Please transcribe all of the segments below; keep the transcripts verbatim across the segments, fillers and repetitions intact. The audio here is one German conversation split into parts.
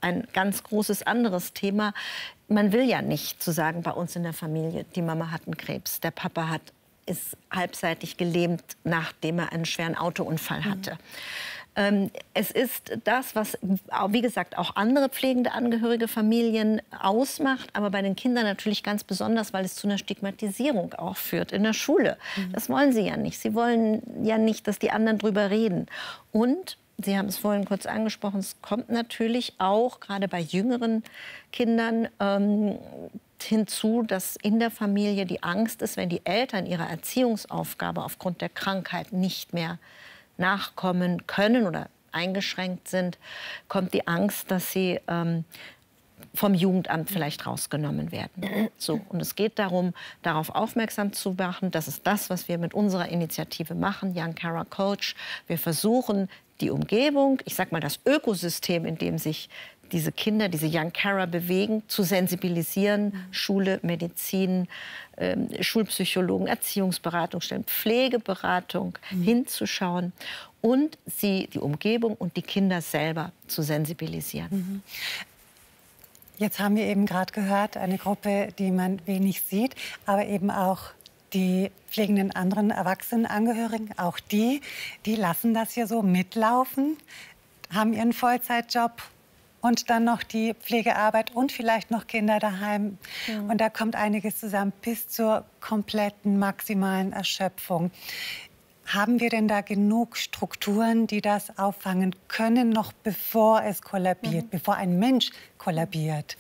ein ganz großes anderes Thema. Man will ja nicht zu sagen, bei uns in der Familie, die Mama hat einen Krebs, der Papa hat, ist halbseitig gelähmt, nachdem er einen schweren Autounfall hatte. Mhm. Ähm, es ist das, was, wie gesagt, auch andere pflegende Angehörige Familien ausmacht, aber bei den Kindern natürlich ganz besonders, weil es zu einer Stigmatisierung auch führt in der Schule. Mhm. Das wollen sie ja nicht. Sie wollen ja nicht, dass die anderen drüber reden. Und Sie haben es vorhin kurz angesprochen, es kommt natürlich auch, gerade bei jüngeren Kindern, ähm, hinzu, dass in der Familie die Angst ist, wenn die Eltern ihrer Erziehungsaufgabe aufgrund der Krankheit nicht mehr nachkommen können oder eingeschränkt sind, kommt die Angst, dass sie ähm, vom Jugendamt vielleicht rausgenommen werden. So, und es geht darum, darauf aufmerksam zu machen. Das ist das, was wir mit unserer Initiative machen, Young Carer Coach. Wir versuchen, die Umgebung, ich sag mal das Ökosystem, in dem sich diese Kinder, diese Young Carer bewegen, zu sensibilisieren. Mhm. Schule, Medizin, ähm, Schulpsychologen, Erziehungsberatungsstellen, Pflegeberatung, mhm. hinzuschauen und sie, die Umgebung und die Kinder selber zu sensibilisieren. Mhm. Jetzt haben wir eben gerade gehört, eine Gruppe, die man wenig sieht, aber eben auch die pflegenden anderen Erwachsenenangehörigen, auch die, die lassen das hier so mitlaufen, haben ihren Vollzeitjob und dann noch die Pflegearbeit und vielleicht noch Kinder daheim. Ja. Und da kommt einiges zusammen bis zur kompletten maximalen Erschöpfung. Haben wir denn da genug Strukturen, die das auffangen können, noch bevor es kollabiert, mhm. bevor ein Mensch kollabiert?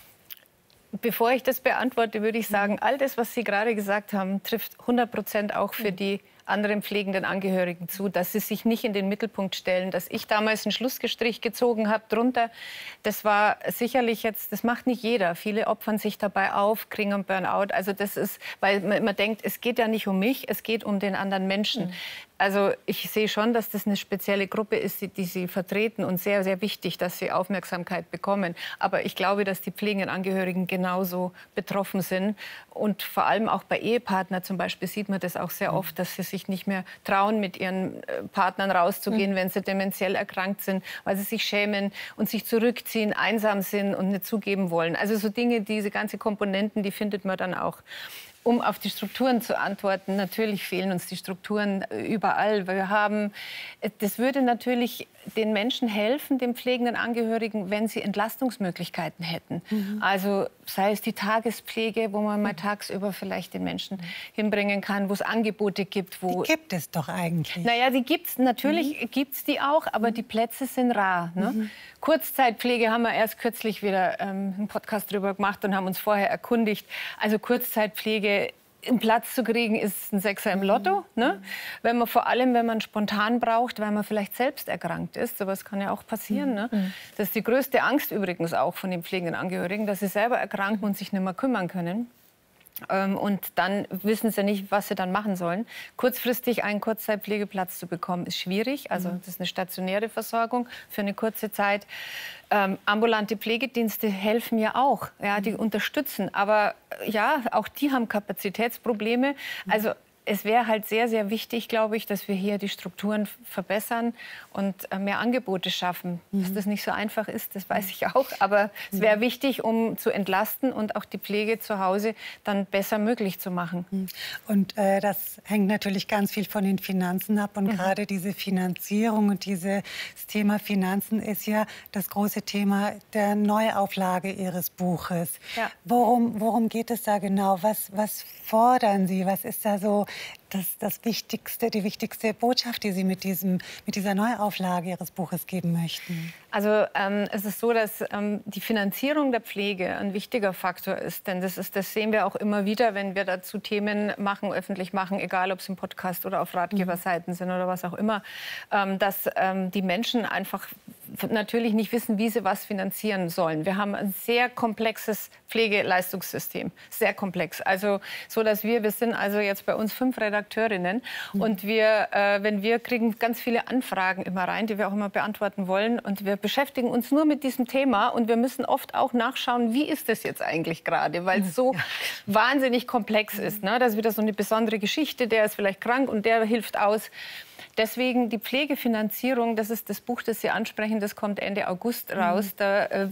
Bevor ich das beantworte, würde ich sagen, all das, was Sie gerade gesagt haben, trifft hundert Prozent auch für die anderen pflegenden Angehörigen zu, dass sie sich nicht in den Mittelpunkt stellen. Dass ich damals einen Schlussstrich gezogen habe drunter, das war sicherlich jetzt, das macht nicht jeder. Viele opfern sich dabei auf, kriegen einen Burnout. Also das ist, weil man immer denkt, es geht ja nicht um mich, es geht um den anderen Menschen. Mhm. Also ich sehe schon, dass das eine spezielle Gruppe ist, die, die Sie vertreten und sehr, sehr wichtig, dass sie Aufmerksamkeit bekommen. Aber ich glaube, dass die pflegenden Angehörigen genauso betroffen sind. Und vor allem auch bei Ehepartnern zum Beispiel sieht man das auch sehr oft, dass sie sich nicht mehr trauen, mit ihren Partnern rauszugehen, mhm. wenn sie dementiell erkrankt sind, weil sie sich schämen und sich zurückziehen, einsam sind und nicht zugeben wollen. Also so Dinge, diese ganzen Komponenten, die findet man dann auch. Um auf die Strukturen zu antworten, natürlich fehlen uns die Strukturen überall. Wir haben, das würde natürlich den Menschen helfen, den pflegenden Angehörigen, wenn sie Entlastungsmöglichkeiten hätten. Mhm. Also sei es die Tagespflege, wo man mal tagsüber vielleicht den Menschen hinbringen kann, wo es Angebote gibt. Wo die gibt es doch eigentlich. Naja, die gibt's, natürlich mhm. gibt es die auch, aber die Plätze sind rar. Ne? Mhm. Kurzzeitpflege haben wir erst kürzlich wieder ähm, einen Podcast drüber gemacht und haben uns vorher erkundigt. Also Kurzzeitpflege einen Platz zu kriegen, ist ein Sechser im Lotto. Ne? Wenn man vor allem, wenn man spontan braucht, weil man vielleicht selbst erkrankt ist. Sowas kann ja auch passieren. Ne? Das ist die größte Angst übrigens auch von den pflegenden Angehörigen, dass sie selber erkranken und sich nicht mehr kümmern können. Ähm, und dann wissen sie nicht, was sie dann machen sollen. Kurzfristig einen Kurzzeitpflegeplatz zu bekommen, ist schwierig. Also das ist eine stationäre Versorgung für eine kurze Zeit. Ähm, ambulante Pflegedienste helfen ja auch, ja, die unterstützen. Aber ja, auch die haben Kapazitätsprobleme. Also es wäre halt sehr, sehr wichtig, glaube ich, dass wir hier die Strukturen verbessern und äh, mehr Angebote schaffen. Mhm. Dass das nicht so einfach ist, das weiß ich auch. Aber es wäre wichtig, um zu entlasten und auch die Pflege zu Hause dann besser möglich zu machen. Und äh, das hängt natürlich ganz viel von den Finanzen ab. Und mhm. gerade diese Finanzierung und dieses Thema Finanzen ist ja das große Thema der Neuauflage Ihres Buches. Ja. Worum, worum geht es da genau? Was, was fordern Sie? Was ist da so das, das wichtigste, die wichtigste Botschaft, die Sie mit, diesem, mit dieser Neuauflage Ihres Buches geben möchten? Also ähm, es ist so, dass ähm, die Finanzierung der Pflege ein wichtiger Faktor ist. Denn das, ist, das sehen wir auch immer wieder, wenn wir dazu Themen machen, öffentlich machen, egal ob es im Podcast oder auf Ratgeberseiten sind oder was auch immer, ähm, dass ähm, die Menschen einfach natürlich nicht wissen, wie sie was finanzieren sollen. Wir haben ein sehr komplexes Pflegeleistungssystem, sehr komplex. Also so, dass wir, wir sind also jetzt bei uns fünf Redakteurinnen mhm. und wir, äh, wenn wir kriegen ganz viele Anfragen immer rein, die wir auch immer beantworten wollen und wir beschäftigen uns nur mit diesem Thema und wir müssen oft auch nachschauen, wie ist das jetzt eigentlich gerade, weil es so ja. wahnsinnig komplex ist. Ne? Das ist wieder so eine besondere Geschichte, der ist vielleicht krank und der hilft aus. Deswegen die Pflegefinanzierung, das ist das Buch, das Sie ansprechen, das kommt Ende August raus. Da äh,